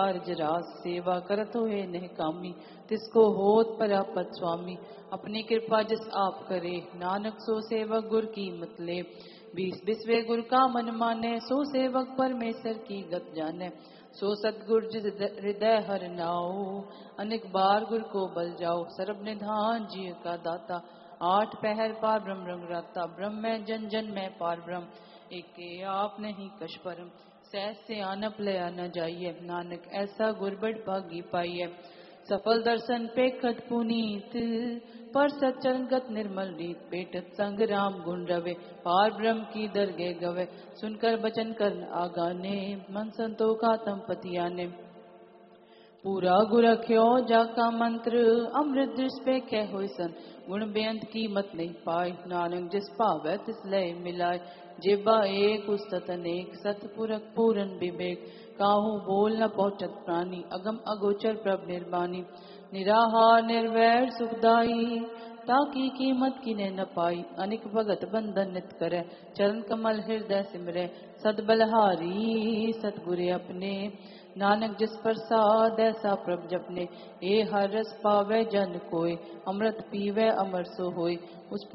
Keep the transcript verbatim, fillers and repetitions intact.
राज सेवा करत होए नह कामी, तिसको होत परापत स्वामी। अपनी कृपा जिस आप करे, नानक सो सेवक गुर की मत ले। बीस बिस्वे गुर का मन माने, सो सेवक परमेश्वर की गत जाने। सो सतगुर जिस हृदय हर नाओ, अनेक बार गुर को बल जाओ। सर्व निधान जीव का दाता, आठ पहर पार ब्रह्म रंग राता। ब्रह्म में जन जन में पार ब्रह्म, एके आप नहीं कछ परम। सहज से आनप लया न जाइए, नानक ऐसा गुरबड़ भागी पाइए। सफल दर्शन पे खत पुनीत, पर सच्चरगत निर्मल रीत। पेटत संग राम गुण रवे, पार ब्रह्म की दरगे गवे। सुनकर बचन कर आगाने, मन संतोखा तम पतियाने। पूरा गुर रख्यो जाका मंत्र, अमृत दृष्ट पे कह होय सन। गुण बेअंत की मत नहीं पाए, नानक जिस पावै तिस लय मिलाय। जेबा एक उस्तत अनेक, सतपुरख पूरन विवेक। काहू बोल न पहुँचत प्राणी, अगम अगोचर प्रभ निर्वाणी। निराहार निर्वैर सुखदाई, ताकी कीमत किने न पाई। अनिक भगत बंधन नित करे, चरण कमल हृदय सिमरे। सतबलहारी सतगुरे अपने, नानक जिस प्रसाद ऐसा प्रभ जपने। ए हर रस पावे जन कोय, अमृत पीवे अमर सो होय। उस